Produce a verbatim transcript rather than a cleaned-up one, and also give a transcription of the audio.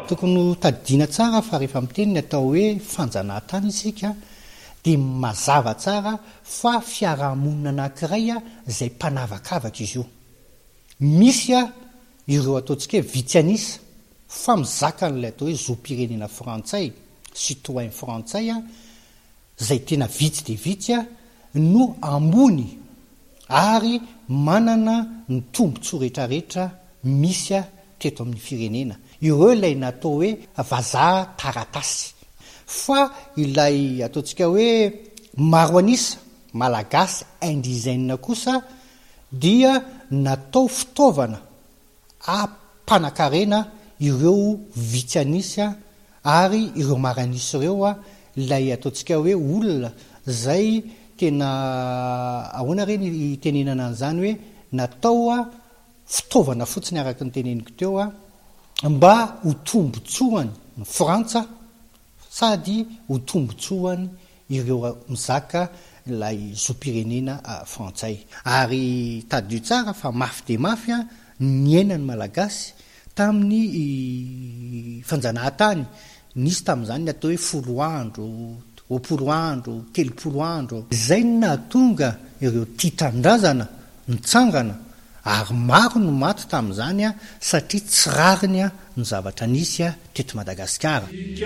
tokony ho tadidiana tsara fa rehefa miteny ny atao hoe fanjanahantany isika dia mazava tsara fa fiarahamonina anankiray a izay mpanavakavaka izy io. Misy a ireo ataontsika hoe vitsianisa fa mizaka n'ilay atao hoe zom-pirenena frantsay, citoyen frantsay a, izay tena vitsy dia vitsy a no ambony ary manana ny tombotsoa rehetrarehetra misy a teto amin'ny firenena. Ireo ilay natao hoe vazaha taratasy. Fa ilay ataontsika hoe maro anisa malagasy indizaine kosa dia natao fitaovana ampanakarena ireo vitsianisa ary ireo maranisa ireo a ilay ataontsika hoe olona zay tena ahoana reny itenenana an'izany hoe natao a fitaovana fotsiny araka ny teneniko teo a mba ho tombotsoany ny Frantsa sady ho tombotsoany ireo mizaka ilay zom-pirenena frantsay. Ary tadio tsara fa mafy dia mafy a ny ainany malagasy tamin'ny fanjanahantany. Nisy tamin'izany ny atao hoe folo andro, roapolo andro, telopolo andro. Izay no nahatonga ireo tia tanindrazana nitsangana ary maro no maty tamin'izany a satria tsy rariny a ny zavatra nisy a teto Madagasikara.